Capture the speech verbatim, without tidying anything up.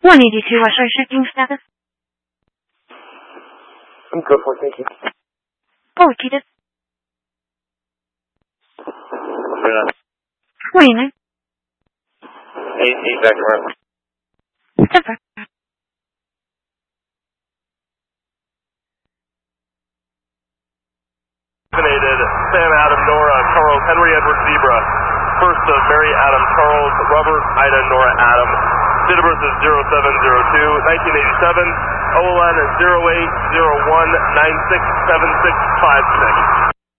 one eighty-two, what's our shipping status? I'm good for it, thank you. Oh, repeat it. twenty-nine. Eight, eight, back around. Super. Sam, Adam, Nora, Charles, Henry, Edward, Zebra. First of Mary, Adam, Charles, Robert, Ida, Nora, Adam. Date of birth is zero seven zero two, nineteen eighty-seven. O L N is zero eight zero one nine six seven six five six.